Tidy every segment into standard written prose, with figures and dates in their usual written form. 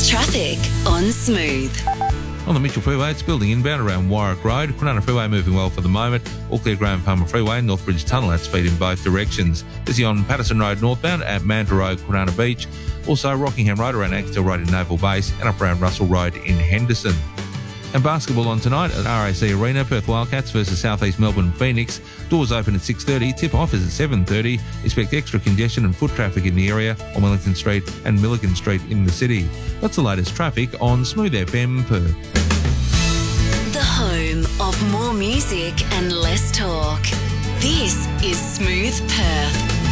Traffic on Smooth. On the Mitchell Freeway, it's building inbound around Warwick Road. Kwinana Freeway moving well for the moment. All clear Graham Palmer Freeway, Northbridge Tunnel at speed in both directions. Busy on Patterson Road northbound at Manta Road, Kwinana Beach. Also Rockingham Road around Axtell Road in Naval Base and up around Russell Road in Henderson. And basketball on tonight at RAC Arena, Perth Wildcats versus South East Melbourne Phoenix. Doors open at 6:30, tip-off is at 7:30. Expect extra congestion and foot traffic in the area on Wellington Street and Milligan Street in the city. That's the latest traffic on Smooth FM Perth. The home of more music and less talk. This is Smooth Perth.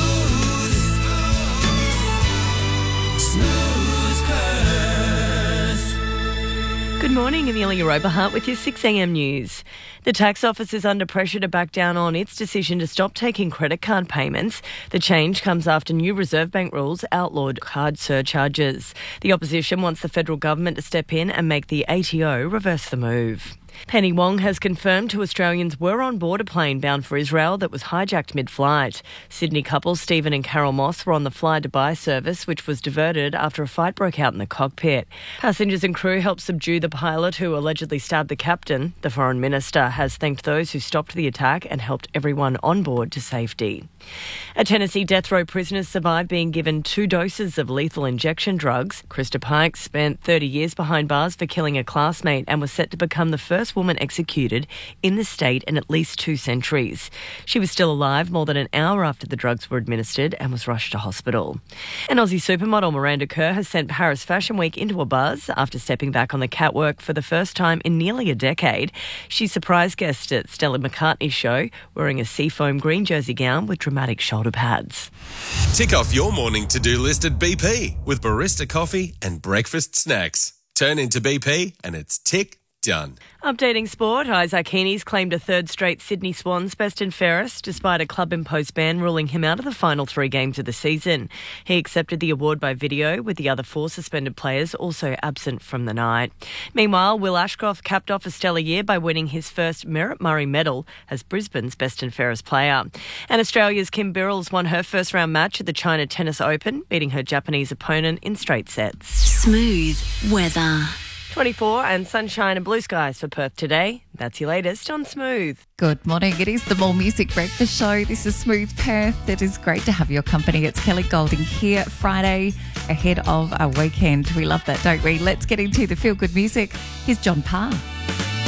Smooth Perth. Good morning, Amelia Roberhart with your 6am news. The tax office is under pressure to back down on its decision to stop taking credit card payments. The change comes after new Reserve Bank rules outlawed card surcharges. The opposition wants the federal government to step in and make the ATO reverse the move. Penny Wong has confirmed 2 Australians were on board a plane bound for Israel that was hijacked mid-flight. Sydney couple Stephen and Carol Moss were on the Fly Dubai service, which was diverted after a fight broke out in the cockpit. Passengers and crew helped subdue the pilot who allegedly stabbed the captain. The Foreign Minister has thanked those who stopped the attack and helped everyone on board to safety. A Tennessee death row prisoner survived being given 2 doses of lethal injection drugs. Krista Pike spent 30 years behind bars for killing a classmate and was set to become the first woman executed in the state in at least 2 centuries. She was still alive more than an hour after the drugs were administered and was rushed to hospital. And Aussie supermodel Miranda Kerr has sent Paris Fashion Week into a buzz after stepping back on the catwalk for the first time in nearly a decade. She surprise guest at Stella McCartney's show wearing a seafoam green jersey gown with dramatic shoulder pads. Tick off your morning to-do list at BP with barista coffee and breakfast snacks. Turn into BP and it's tick done. Updating sport, Isaac Heaney's claimed a 3rd straight Sydney Swans best and fairest despite a club-imposed ban ruling him out of the final 3 games of the season. He accepted the award by video, with the other 4 suspended players also absent from the night. Meanwhile, Will Ashcroft capped off a stellar year by winning his first Merritt Murray medal as Brisbane's best and fairest player. And Australia's Kim Birrells won her first-round match at the China Tennis Open, beating her Japanese opponent in straight sets. Smooth weather. 24 and sunshine and blue skies for Perth today. That's your latest on Smooth. Good morning. It is the More Music Breakfast Show. This is Smooth Perth. It is great to have your company. It's Kelly Golding here Friday ahead of our weekend. We love that, don't we? Let's get into the feel-good music. Here's John Parr.